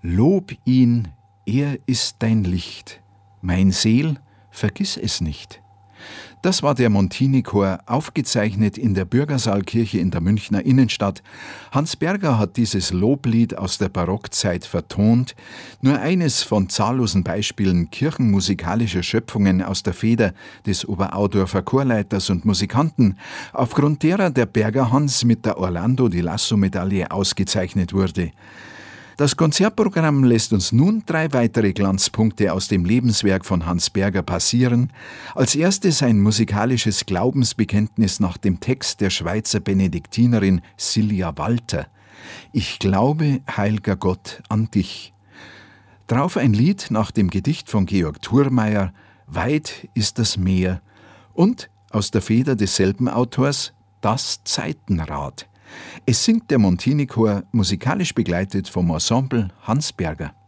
Lob ihn, er ist dein Licht, mein Seel, vergiss es nicht. Das war der Montini-Chor, aufgezeichnet in der Bürgersaalkirche in der Münchner Innenstadt. Hans Berger hat dieses Loblied aus der Barockzeit vertont, nur eines von zahllosen Beispielen kirchenmusikalischer Schöpfungen aus der Feder des Oberaudorfer Chorleiters und Musikanten, aufgrund derer der Berger Hans mit der Orlando di Lasso-Medaille ausgezeichnet wurde. Das Konzertprogramm lässt uns nun 3 weitere Glanzpunkte aus dem Lebenswerk von Hans Berger passieren. Als erstes ein musikalisches Glaubensbekenntnis nach dem Text der Schweizer Benediktinerin Silja Walter. Ich glaube, heilger Gott, an dich. Drauf ein Lied nach dem Gedicht von Georg Thurmaier, Weit ist das Meer. Und aus der Feder desselben Autors, Das Zeitenrad. Es singt der Montini-Chor, musikalisch begleitet vom Ensemble Hans Berger.